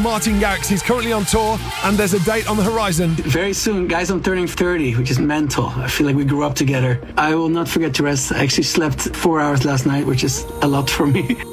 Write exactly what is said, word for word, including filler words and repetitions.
Martin Garrix. He's currently on tour and there's a date on the horizon. Very soon, guys, I'm turning thirty, which is mental. I feel like we grew up together. I will not forget to rest. I actually slept four hours last night, which is a lot for me.